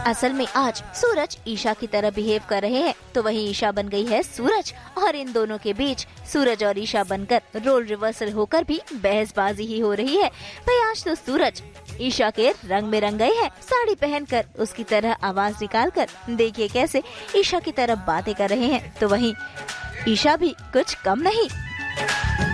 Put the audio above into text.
असल में आज सूरज ईशा की तरह बिहेव कर रहे हैं, तो वहीं ईशा बन गई है सूरज, और इन दोनों के बीच सूरज और ईशा बनकर रोल रिवर्सल होकर भी बहसबाजी ही हो रही है। भाई आज तो सूरज ईशा के रंग में रंग गए हैं, साड़ी पहनकर उसकी तरह आवाज निकालकर देखिए कैसे ईशा की तरह बातें कर रहे हैं, तो वहीं ईशा भी कुछ कम नहीं।